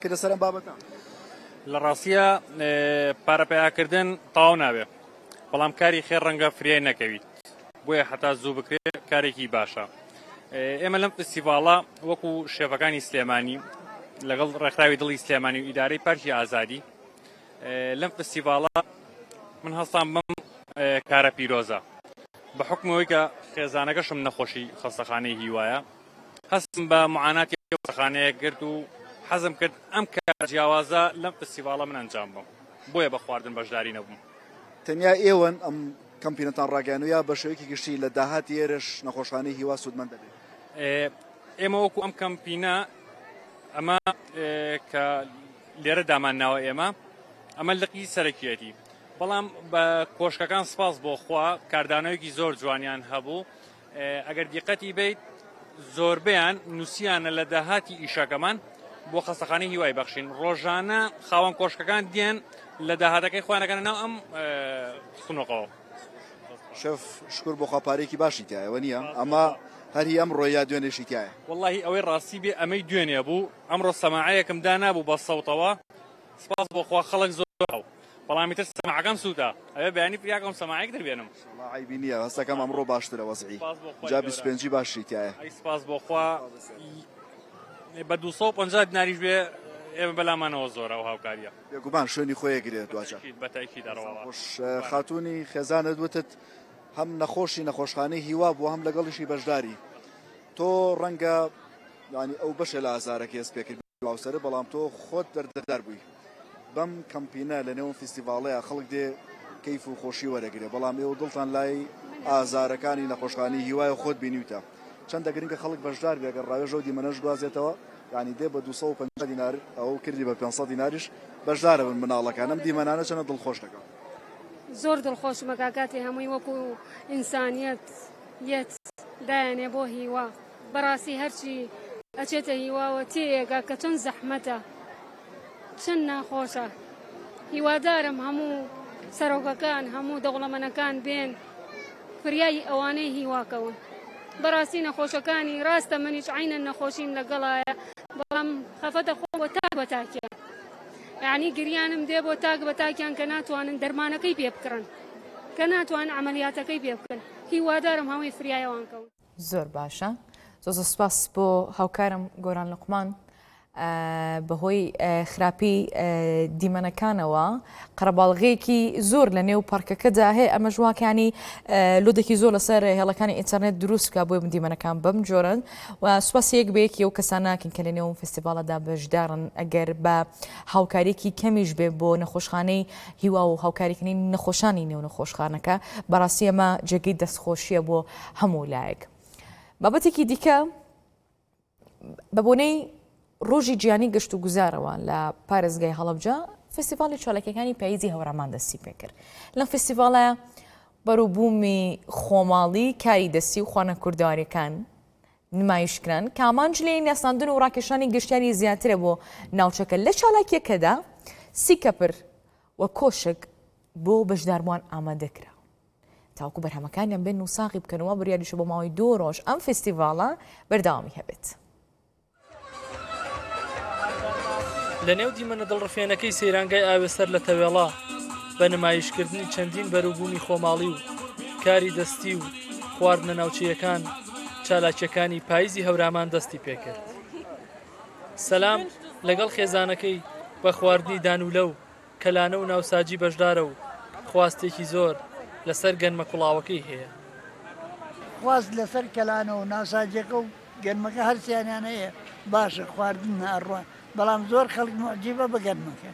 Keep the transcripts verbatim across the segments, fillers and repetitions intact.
کە لەسەر ئەم بابەتە لە ڕاستیە پارەپیاکردن تەواو نابێ، بەڵام کاری خێر ڕەنگە فریای نەکەویت، بۆیە حتا زوو بکرێت کارێکی باشە. ئێمە لەم فستیڤاڵە وەکو شێفەکانی سلێمانی لەگەڵ ڕێکخراوی دڵی سلێمانی و ئیدارەی پارکی ئازادی لەم فستیڤاڵە من هەستان بم کارە پیرۆزە بە حکمەوەی کە خێزانەکەشم نەخۆشی خەستەخانەی هیوایە، هەستم بە معاناتی خەستەخانەیە کرد و حەزم کرد ئەم کار جیاوازە لەم فستیڤاڵە من ئەنجام بم، بۆیە بە خواردن بەشداری نەبووم. تەنیا ئێوەن ئەم کەمپینەتان ڕاگەیان و یا بە شێوەیەکی گشتی لە داهاتی ئێرەش نەخۆشخانەی هیوا سوودمەند دەبێت؟ ئێمە وەکو ئەم کەمپینە ئەمە کە لێرە دامانناوە ئێمە ئەمە لقی سەرەکیەتی، بەڵام بە کۆشکەکان سپاس بۆ خوا کاردانەوەیەکی زۆر جوانیان هەبوو. ئەگەر دیقەتی بیت زۆربیان نووسیانە لە داهاتی ئیشەکەمان بۆ خەستەخانەی هیوای بەخشین، ڕۆژانە خاوەن کۆشکەکان دیێن لە داهاتەکەی خۆیانەکەنە ناو ئەم خونۆقەوە. شەف شکر بۆ خواپارێکی باشی تایەوە نییە؟ ئەمە هەری ئەم ڕۆیا دوێنێشی تایە؟ وەڵڵاهی ئەوەی ڕاستی بێ ئەمەی دوێنێ بوو، ئەمڕۆ سەماعەیەکم دا نابوو بە سەوتەوە، سپاس بۆ خوا خەڵک زۆر، بەڵامی تر سەماعەکەم سووتە، ئەوێ بەیانی فریاکەم سەماعەیەک دەبێنم. عیبی نییە، هەستەکەم ئەمڕۆ باشترە وەزعی جا بیست و پێنجی باشی تایە. ئەی سپاس بۆ خوا بە دوو سەد و پەنجا دیناریش بێ ئێمە بەلامانەوە زۆرە و هاوکاریە. بێگومان شوێنی خۆیەگرێت دواتر. بەتایکی دەڕەوە. خۆش خاتوونی خێزانت وتت هەم نەخۆشی نەخۆشخانەی هیوا بوو هەم لەگەڵیشی بەشداری. تۆ ڕەنگە ینی ئەو بەشە لە ئازارەکە هێز پێکرد لاوسەرە، بەڵام تۆ خۆت دەردەدار بووی بەم کەمپینە لە نێوم فستیڤاڵەیە خەڵک دێ کەیف و خۆشی وەرەگرێ، بەڵام ئێوە دڵتان لای ئازارەکانی نەخۆشخانەی هیوایە خۆت بینیوتە. چەندە گرنگە خەڵک بەشدار بێ ئەگەر ڕاوێژە و دیمەنەش گوازێتەوە، یعنی دێ بە دوو سەد و پەنجا دینار ئەو کردی بە پێنج سەد دیناریش بەشدارە بن مناڵەکان. ئەم دیمەنانە چەنە دڵخۆش دەکەن؟ زۆر دڵخۆشمە کاکاتی هەمووی وەکو ئینسانیەت یەت دایانێ بۆ هیوا، بەڕاستی هەرچی ئەچێتە هیواوە تێیەگا کە چەند زەحمەتە چەند ناخۆشە. هیوادارم هەموو سەرۆکەکان هەموو دەوڵەمەنەکان بێن فریای ئەوانەی هیواکەون. بەڕاستی نەخۆشەکانی ڕاستە منیش عینە نەخۆشیم لەگەڵایە، بەڵام خەفەتە خۆ بۆ تاک بە تاکیان، یعنی گریانم دێ بۆ تاک بە تاکیان کە ناتوانن دەرمانەکەی پێ بکڕن، کە ناتوانن عملیاتەکەی پێ بکەن. هیوادارم هەمووی فریایەوان کەون. زۆر باشە، زۆر سپاس بۆ هاوکارم گۆران لوقمان. بەهۆی خراپی دیمەنەکانەوە قەرەباڵغەیەکی زۆر لە نێو پارکەکەدا هەیە، ئەمە ژواکانی لودێکی زۆر لەسەر هێڵەکانی ئینتەرنێت دروستکە بۆی دیمەنەکان بەم جۆرن و سوپاسیەک بەیەکی ئەو کەساناکەن کە لە نێوم فستیڤاڵەدا بەشدارن. ئەگەر بە هاوکاریکی کەمیش بێ بۆ نەخۆشخانەی هیوا و هاوکاریکردنی نەخۆشانی نێو نەخۆشخانەکە، بەڕاستی ئەمە جێگەی دەستخۆشیە بۆ هەموو لایەک. بابەتێکی دیکە بە بۆنەی ڕۆژی گیانی گەشت و گوزارەوە لە پارێزگای هەڵەبجە فستیڤاڵی چۆلەکەەکانی پاییزی هەورامان دەستی پێکرد. لەم فستیڤاڵە بەرووبوومی خۆماڵی کاری دەستی و خوانە کورداریەکان نمایشکران کە ئامانجلەی ناساندن و ڕاکێشانی گەشتیاری زیاترە بۆ ناوچەکە. لە چالاکیەکەدا سی کەپر و کۆشک بۆ بەشداربووان ئامادەکرا تاوەکو بەرهەمەکانیان بێن و ساغی بکەنەوە بڕیاریشە بۆ ماوەی دوو ڕۆژ ئەم فستیڤاڵە بەردەوامی هەبێت. لە نێو دیمەنە دڵڕفێنەکەی سەیرانگای ئاوێسەر لە تەوێڵا بە نمایشکردنی چەندین بەرووبوومی خۆماڵی و کاری دەستی و خواردنە ناوچەیەکان چالاکیەکانی پاییزی هەورامان دەستی پێکرد. سەلام لەگەڵ خێزانەکەی بە خواردنی دانولە و کەلانە و ناوساجی بەشدارە و خواستێکی زۆر لەسەر گەنمە کوڵاوەکەی هەیە. خواست لەسەر کەلانە و ناوساجەکە و گەنمەکە هەرسیانیان هەیە باشە خواردن هەڕوە، بەڵام زۆر خەڵک معجیبە بە گەنمەکە.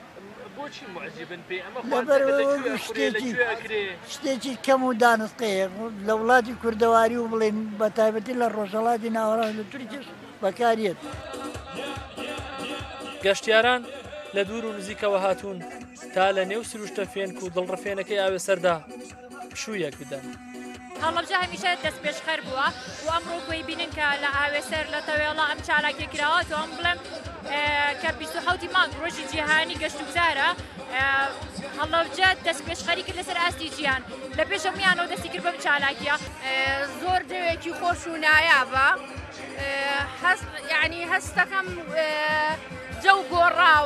شتێکی کەم و دانسقەیە لە وڵاتی کوردەواری و بڵێن بە تایبەتی لە ڕۆژهەڵاتی ناوەڕاست لە تورکیش بەکارێت. گەشتیاران لە دوور و نزیکەوە هاتوون تا لە نێو سروشتە فێنک و دڵڕفێنەکەی ئاوێسەردا پشوویەک بدەن. هەڵەبجە هەمیشە دەست پێشخەر بووە و ئەمڕۆ گوێی بینن کە لە ئاوێسەر لە تەوێڵە ئەم چالاکی کراوە و ئەم بڵێم کە بیست و حەوتی مانگ ڕۆژی جیهانی گەشت و گوزارە هەڵەبجە دەست پێشخەری کرد لەسەر ئاستی جیهان لە پێش هەموویانەوە دەستی کرد بەم چالاکیە. زۆر دەوێکی خۆش و نایابە، یعنی هەستەکەم جەو گۆڕاوە.